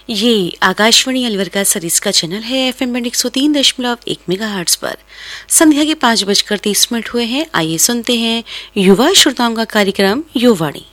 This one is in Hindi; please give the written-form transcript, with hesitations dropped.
ये आकाशवाणी अलवर का सरिस का चैनल है। FM बैंड 103.1 मेगाहर्ट्ज पर संध्या के 5:30 हुए हैं। आइए सुनते हैं युवा श्रोताओं का कार्यक्रम युवाणी।